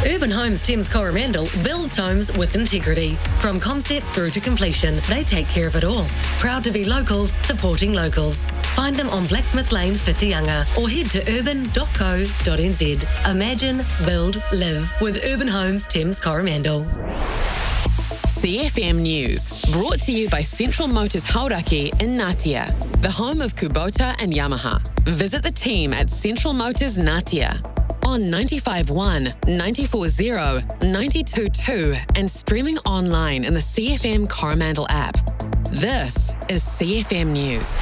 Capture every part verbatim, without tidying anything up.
Urban Homes Thames Coromandel builds homes with integrity. From concept through to completion, they take care of it all. Proud to be locals, supporting locals. Find them on Blacksmith Lane, Whitianga, or head to urban dot co dot n z. Imagine, build, live with Urban Homes Thames Coromandel. C F M News, brought to you by Central Motors Hauraki in Ngatea, the home of Kubota and Yamaha. Visit the team at Central Motors Ngatea on ninety-five point one, ninety-four point zero, ninety-two point two and streaming online in the C F M Coromandel app. This is C F M News.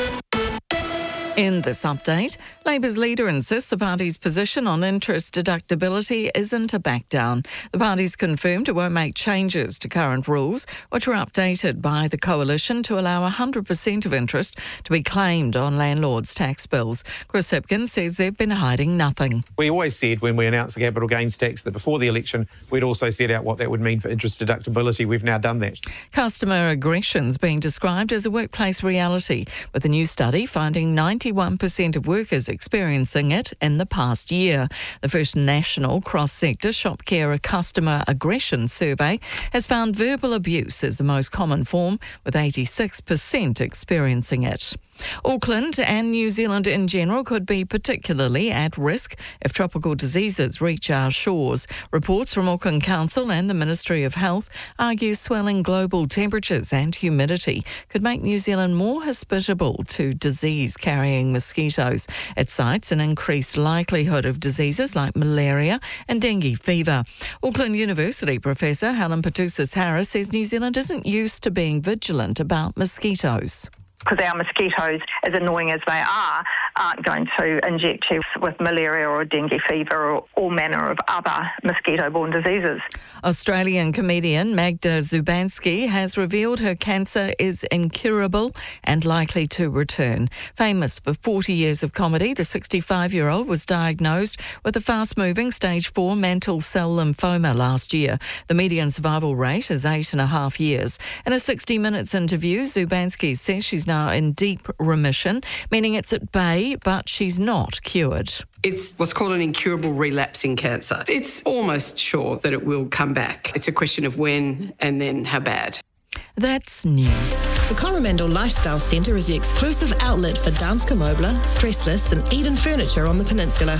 In this update, Labour's leader insists the party's position on interest deductibility isn't a back down. The party's confirmed it won't make changes to current rules, which were updated by the coalition to allow one hundred percent of interest to be claimed on landlords' tax bills. Chris Hipkins says they've been hiding nothing. We always said when we announced the capital gains tax that before the election we'd also set out what that would mean for interest deductibility. We've now done that. Customer aggression's being described as a workplace reality, with a new study finding ninety-one percent of workers experiencing it in the past year. The first national cross-sector shop care customer aggression survey has found verbal abuse is the most common form, with eighty-six percent experiencing it. Auckland and New Zealand in general could be particularly at risk if tropical diseases reach our shores. Reports from Auckland Council and the Ministry of Health argue swelling global temperatures and humidity could make New Zealand more hospitable to disease-carrying mosquitoes. It cites an increased likelihood of diseases like malaria and dengue fever. Auckland University Professor Helen Patousis-Harris says New Zealand isn't used to being vigilant about mosquitoes. Because our mosquitoes, as annoying as they are, aren't going to inject you with malaria or dengue fever or all manner of other mosquito-borne diseases. Australian comedian Magda Szubanski has revealed her cancer is incurable and likely to return. Famous for forty years of comedy, the sixty-five-year-old was diagnosed with a fast-moving stage four mantle cell lymphoma last year. The median survival rate is eight and a half years. In a sixty minutes interview, Szubanski says she's now in deep remission, meaning it's at bay, but she's not cured. It's what's called an incurable relapsing cancer. It's almost sure that it will come back. It's a question of when and then how bad. That's news. The Coromandel Lifestyle Centre is the exclusive outlet for Danske Møbler, Stressless and Eden Furniture on the peninsula.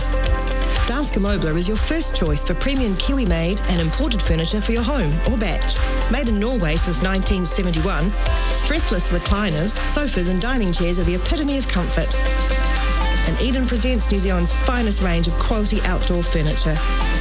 Danske Møbler is your first choice for premium Kiwi-made and imported furniture for your home or batch. Made in Norway since nineteen seventy-one, stressless recliners, sofas and dining chairs are the epitome of comfort. And Eden presents New Zealand's finest range of quality outdoor furniture.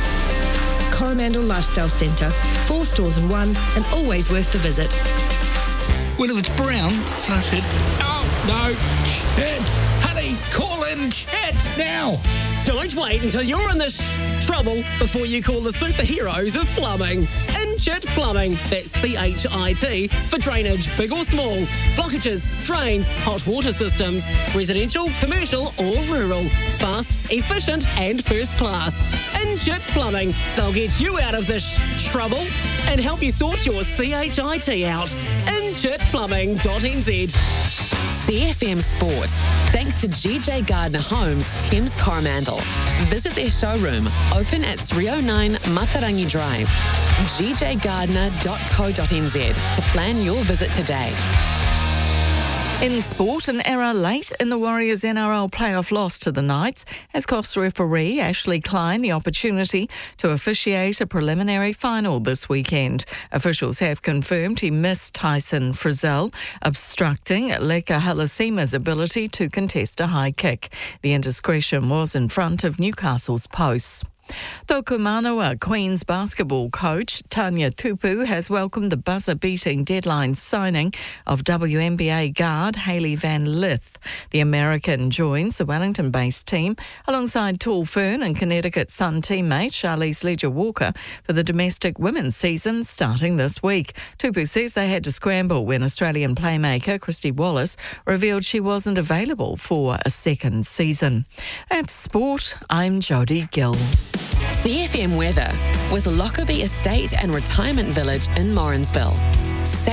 Coromandel Lifestyle Centre, four stores in one and always worth the visit. Well, if it's brown, flush it. Oh, no. Chet! Honey, call in Chet now! Don't wait until you're in this trouble before you call the superheroes of plumbing. Inchit Plumbing, that's C H I T, for drainage, big or small, blockages, drains, hot water systems, residential, commercial or rural. Fast, efficient and first class. Inchit Plumbing, they'll get you out of this trouble and help you sort your C H I T out. inchit plumbing dot n z. C F M Sport, thanks to G J Gardner Homes, Thames Coromandel. Visit their showroom, open at three oh nine Matarangi Drive, g j gardner dot co dot n z to plan your visit today. In sport, an error late in the Warriors N R L playoff loss to the Knights has cost referee Ashley Klein the opportunity to officiate a preliminary final this weekend. Officials have confirmed he missed Tyson Frizzell, obstructing Leka Halasima's ability to contest a high kick. The indiscretion was in front of Newcastle's posts. Tokumanawa Queen's basketball coach Tanya Tupu has welcomed the buzzer-beating deadline signing of W N B A guard Hailey Van Lith. The American joins the Wellington-based team alongside Tall Fern and Connecticut Sun teammate Charlize Leger-Walker for the domestic women's season starting this week. Tupu says they had to scramble when Australian playmaker Christy Wallace revealed she wasn't available for a second season. That's sport. I'm Jodie Gill. C F M weather with Lockerbie Estate and Retirement Village in Morrinsville.